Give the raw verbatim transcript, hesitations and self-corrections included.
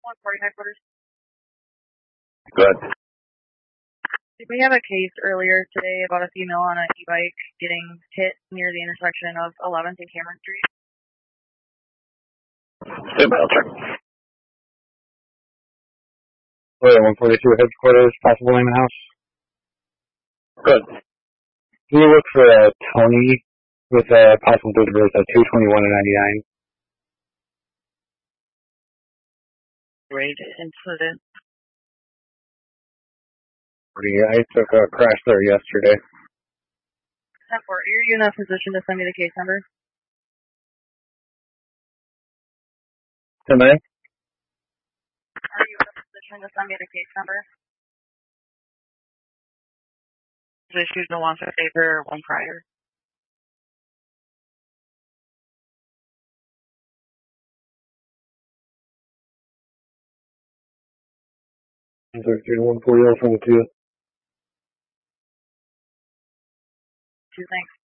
one forty headquarters. Good. Did we have a case earlier today about a female on an e-bike getting hit near the intersection of eleventh and Cameron Street? Super, I'll check. one forty-two headquarters, possible name and house. Good. Can you look for uh, Tony with a uh, possible date of birth at two twenty-one and ninety-nine? Great incident. I took a crash there yesterday. ten four, are you in a position to send me the case number? Am I? Are you in a position to send me the case number? Issued no longer favor one prior. one forty, I'll send it to you. Two, thanks.